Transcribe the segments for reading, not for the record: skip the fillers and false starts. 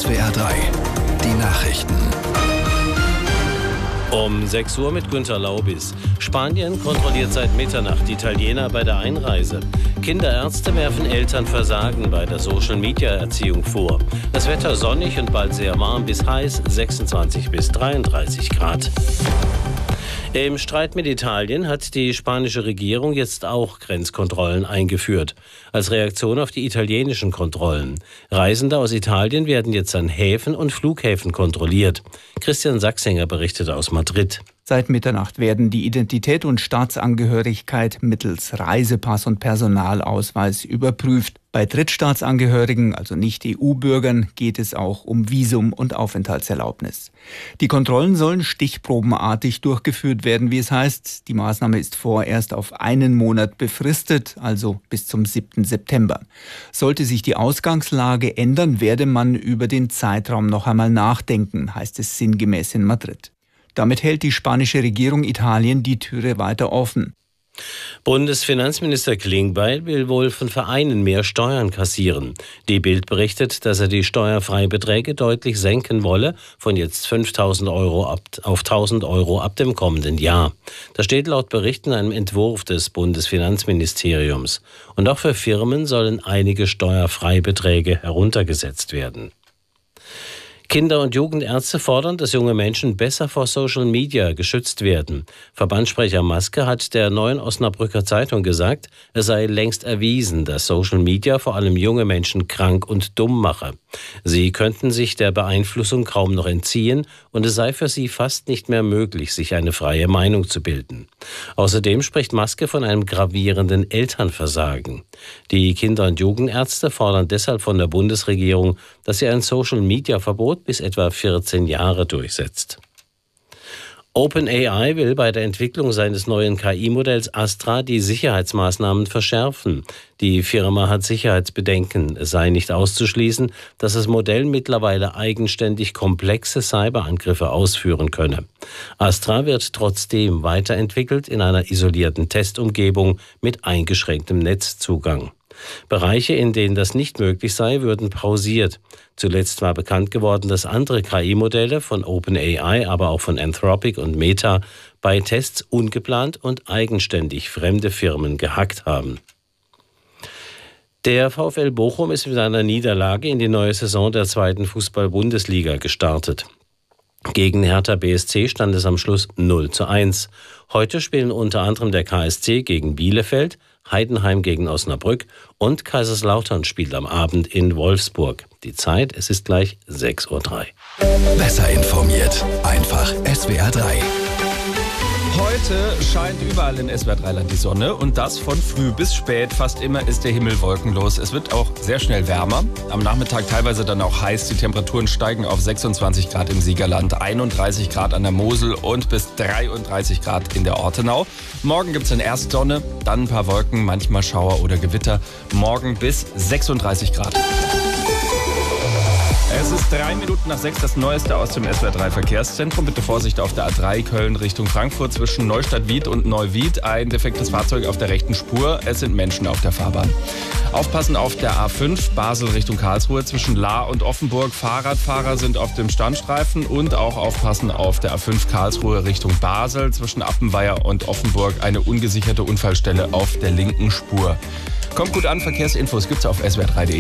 SWR 3, die Nachrichten. Um 6 Uhr mit Günter Laubis. Spanien kontrolliert seit Mitternacht Italiener bei der Einreise. Kinderärzte werfen Eltern Versagen bei der Social-Media-Erziehung vor. Das Wetter sonnig und bald sehr warm bis heiß, 26 bis 33 Grad. Im Streit mit Italien hat die spanische Regierung jetzt auch Grenzkontrollen eingeführt. Als Reaktion auf die italienischen Kontrollen. Reisende aus Italien werden jetzt an Häfen und Flughäfen kontrolliert. Christian Sachsinger berichtet aus Madrid. Seit Mitternacht werden die Identität und Staatsangehörigkeit mittels Reisepass und Personalausweis überprüft. Bei Drittstaatsangehörigen, also Nicht-EU-Bürgern, geht es auch um Visum und Aufenthaltserlaubnis. Die Kontrollen sollen stichprobenartig durchgeführt werden, wie es heißt. Die Maßnahme ist vorerst auf einen Monat befristet, also bis zum 7. September. Sollte sich die Ausgangslage ändern, werde man über den Zeitraum noch einmal nachdenken, heißt es sinngemäß in Madrid. Damit hält die spanische Regierung Italien die Türe weiter offen. Bundesfinanzminister Klingbeil will wohl von Vereinen mehr Steuern kassieren. Die Bild berichtet, dass er die Steuerfreibeträge deutlich senken wolle, von jetzt 5.000 Euro auf 1.000 Euro ab dem kommenden Jahr. Das steht laut Bericht in einem Entwurf des Bundesfinanzministeriums. Und auch für Firmen sollen einige Steuerfreibeträge heruntergesetzt werden. Kinder- und Jugendärzte fordern, dass junge Menschen besser vor Social Media geschützt werden. Verbandssprecher Maske hat der Neuen Osnabrücker Zeitung gesagt, es sei längst erwiesen, dass Social Media vor allem junge Menschen krank und dumm mache. Sie könnten sich der Beeinflussung kaum noch entziehen und es sei für sie fast nicht mehr möglich, sich eine freie Meinung zu bilden. Außerdem spricht Maske von einem gravierenden Elternversagen. Die Kinder- und Jugendärzte fordern deshalb von der Bundesregierung, dass sie ein Social-Media-Verbot bis etwa 14 Jahre durchsetzt. OpenAI will bei der Entwicklung seines neuen KI-Modells Astra die Sicherheitsmaßnahmen verschärfen. Die Firma hat Sicherheitsbedenken. Es sei nicht auszuschließen, dass das Modell mittlerweile eigenständig komplexe Cyberangriffe ausführen könne. Astra wird trotzdem weiterentwickelt in einer isolierten Testumgebung mit eingeschränktem Netzzugang. Bereiche, in denen das nicht möglich sei, würden pausiert. Zuletzt war bekannt geworden, dass andere KI-Modelle von OpenAI, aber auch von Anthropic und Meta bei Tests ungeplant und eigenständig fremde Firmen gehackt haben. Der VfL Bochum ist mit einer Niederlage in die neue Saison der 2. Fußball-Bundesliga gestartet. Gegen Hertha BSC stand es am Schluss 0:1. Heute spielen unter anderem der KSC gegen Bielefeld, Heidenheim gegen Osnabrück und Kaiserslautern spielt am Abend in Wolfsburg. Die Zeit, es ist gleich 6:03 Uhr. Besser informiert, einfach SWR 3. Heute scheint überall in SWR-3-Land die Sonne und das von früh bis spät. Fast immer ist der Himmel wolkenlos. Es wird auch sehr schnell wärmer. Am Nachmittag teilweise dann auch heiß. Die Temperaturen steigen auf 26 Grad im Siegerland, 31 Grad an der Mosel und bis 33 Grad in der Ortenau. Morgen gibt es dann erst Sonne, dann ein paar Wolken, manchmal Schauer oder Gewitter. Morgen bis 36 Grad. Es ist 3 Minuten nach 6, das Neueste aus dem SWR3 Verkehrszentrum. Bitte Vorsicht auf der A3 Köln Richtung Frankfurt zwischen Neustadt-Wied und Neuwied. Ein defektes Fahrzeug auf der rechten Spur. Es sind Menschen auf der Fahrbahn. Aufpassen auf der A5 Basel Richtung Karlsruhe zwischen Lahr und Offenburg. Fahrradfahrer sind auf dem Standstreifen und auch aufpassen auf der A5 Karlsruhe Richtung Basel zwischen Appenweier und Offenburg. Eine ungesicherte Unfallstelle auf der linken Spur. Kommt gut an, Verkehrsinfos gibt's auf swr3.de.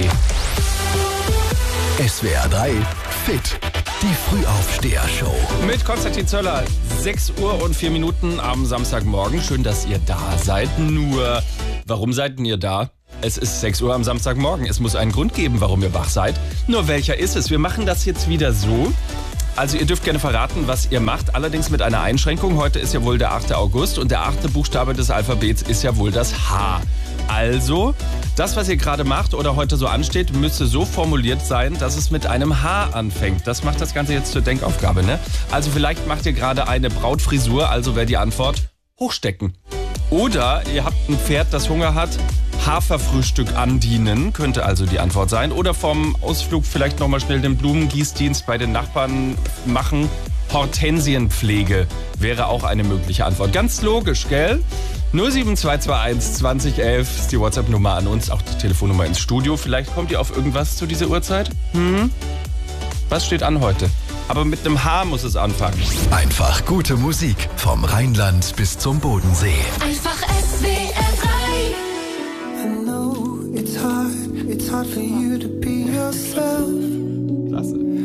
SWR 3 Fit, die Frühaufsteher-Show. Mit Konstantin Zöller, 6 Uhr und 4 Minuten am Samstagmorgen. Schön, dass ihr da seid. Nur, warum seid denn ihr da? Es ist 6 Uhr am Samstagmorgen. Es muss einen Grund geben, warum ihr wach seid. Nur welcher ist es? Wir machen das jetzt wieder so. Also ihr dürft gerne verraten, was ihr macht, allerdings mit einer Einschränkung. Heute ist ja wohl der 8. August und der 8. Buchstabe des Alphabets ist ja wohl das H. Also, das, was ihr gerade macht oder heute so ansteht, müsste so formuliert sein, dass es mit einem H anfängt. Das macht das Ganze jetzt zur Denkaufgabe, ne? Also vielleicht macht ihr gerade eine Brautfrisur, also wäre die Antwort hochstecken. Oder ihr habt ein Pferd, das Hunger hat, Haferfrühstück andienen, könnte also die Antwort sein. Oder vom Ausflug vielleicht nochmal schnell den Blumengießdienst bei den Nachbarn machen. Hortensienpflege wäre auch eine mögliche Antwort. Ganz logisch, gell? 07221 2011 ist die WhatsApp-Nummer an uns, auch die Telefonnummer ins Studio. Vielleicht kommt ihr auf irgendwas zu dieser Uhrzeit? Was steht an heute? Aber mit einem H muss es anfangen. Einfach gute Musik vom Rheinland bis zum Bodensee. Einfach SWR 3. I know it's hard for you to be yourself. Klasse.